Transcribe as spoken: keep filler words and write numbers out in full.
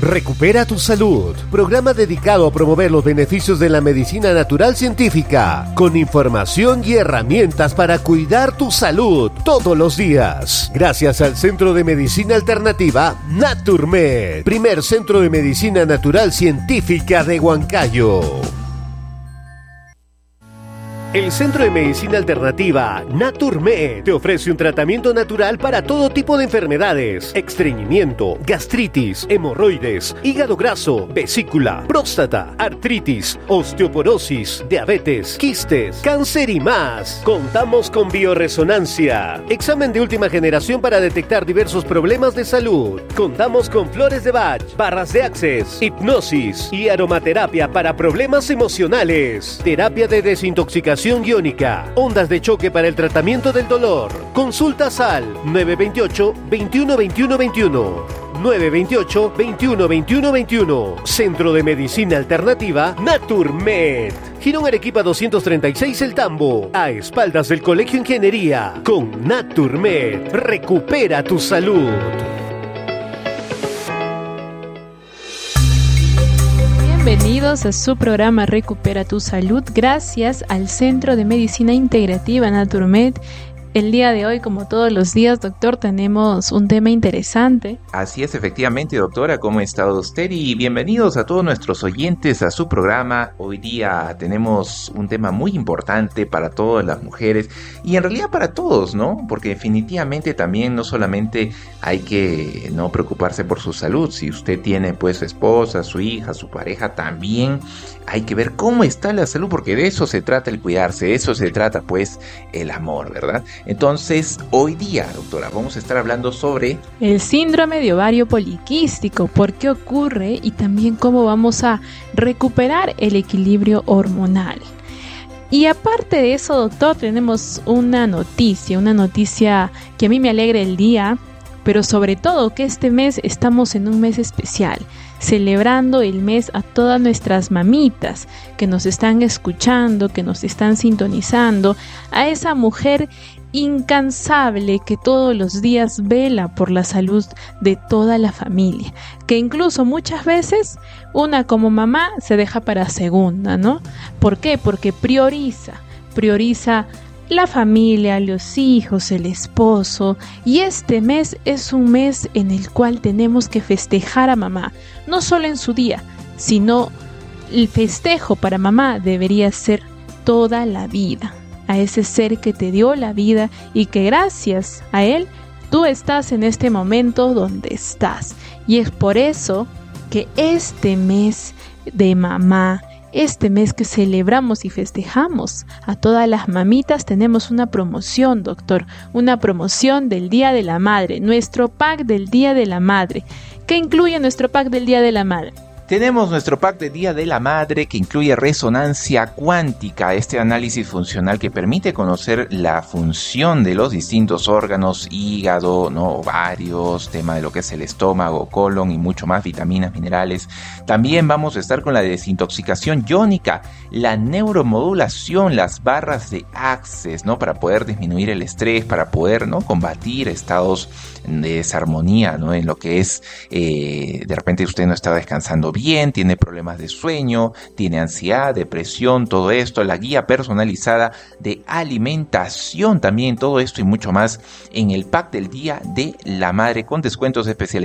Recupera tu salud, programa dedicado a promover los beneficios de la medicina natural científica, con información y herramientas para cuidar tu salud todos los días. Gracias al Centro de Medicina Alternativa Naturmed, primer centro de medicina natural científica de Huancayo. El Centro de Medicina Alternativa Naturmed te ofrece un tratamiento natural para todo tipo de enfermedades: estreñimiento, gastritis, hemorroides, hígado graso, vesícula, próstata, artritis, osteoporosis, diabetes, quistes, cáncer y más. Contamos con bioresonancia, examen de última generación para detectar diversos problemas de salud. Contamos con flores de Bach, barras de Access, hipnosis y aromaterapia para problemas emocionales, terapia de desintoxicación iónica, ondas de choque para el tratamiento del dolor. Consultas al nueve dos ocho, veintiuno, veintiuno, veintiuno. nueve dos ocho, veintiuno, veintiuno, veintiuno. Centro de Medicina Alternativa Naturmed. Girón Arequipa doscientos treinta y seis El Tambo, a espaldas del Colegio Ingeniería. Con Naturmed, recupera tu salud. Bienvenidos a su programa Recupera tu Salud, gracias al Centro de Medicina Integrativa Naturmed. El día de hoy, como todos los días, doctor, tenemos un tema interesante. Así es, efectivamente, doctora, ¿cómo ha estado usted? Y bienvenidos a todos nuestros oyentes a su programa. Hoy día tenemos un tema muy importante para todas las mujeres y en realidad para todos, ¿no? Porque definitivamente también no solamente hay que no preocuparse por su salud. Si usted tiene pues su esposa, su hija, su pareja, también hay que ver cómo está la salud, porque de eso se trata el cuidarse, de eso se trata pues el amor, ¿verdad? Entonces, hoy día, doctora, vamos a estar hablando sobre el síndrome de ovario poliquístico, por qué ocurre y también cómo vamos a recuperar el equilibrio hormonal. Y aparte de eso, doctor, tenemos una noticia, una noticia que a mí me alegra el día, pero sobre todo que este mes estamos en un mes especial, celebrando el mes a todas nuestras mamitas que nos están escuchando, que nos están sintonizando, a esa mujer incansable que todos los días vela por la salud de toda la familia, que incluso muchas veces una como mamá se deja para segunda, ¿no? ¿Por qué? Porque prioriza, prioriza la familia, los hijos, el esposo, y este mes es un mes en el cual tenemos que festejar a mamá, no solo en su día, sino el festejo para mamá debería ser toda la vida, a ese ser que te dio la vida y que gracias a él tú estás en este momento donde estás. Y es por eso que este mes de mamá, este mes que celebramos y festejamos a todas las mamitas, tenemos una promoción, doctor, una promoción del Día de la Madre, nuestro pack del Día de la Madre. ¿Qué incluye nuestro pack del Día de la Madre? Tenemos nuestro pack de Día de la Madre que incluye resonancia cuántica, este análisis funcional que permite conocer la función de los distintos órganos, hígado, ¿no? Ovarios, tema de lo que es el estómago, colon y mucho más, vitaminas, minerales. También vamos a estar con la desintoxicación iónica, la neuromodulación, las barras de Access, ¿no? Para poder disminuir el estrés, para poder, ¿no? combatir estados de desarmonía, ¿no? En lo que es, eh, de repente usted no está descansando bien, tiene problemas de sueño, tiene ansiedad, depresión, todo esto, la guía personalizada de alimentación también, todo esto y mucho más en el pack del Día de la Madre con descuentos especiales.